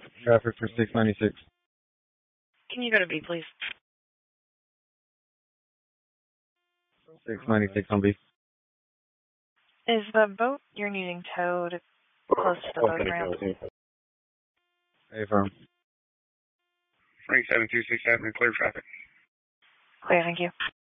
Traffic for 696. Can you go to B, please? 696 on B. Is the boat you're needing towed close to the boat ramp? Affirm. Frank 7267, clear traffic. Clear, thank you.